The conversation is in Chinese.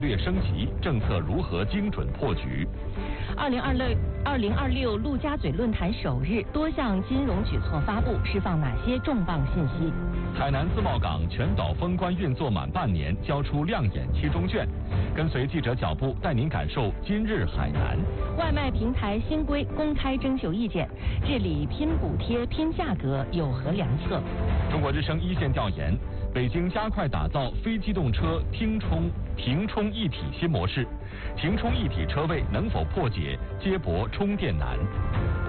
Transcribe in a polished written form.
略升级，政策如何精准破局 2026陆家嘴论坛首日，多项金融举措发布，释放哪些重磅信息？ 海南自贸港全岛封关运作满半年，交出亮眼期中卷。跟随记者脚步，带您感受今日海南。 外卖平台新规公开征求意见，治理拼补贴、拼价格有何良策？ 中国之声一线调研，北京加快打造非机动车停充一体新模式，停充一体车位能否破解接驳充电难？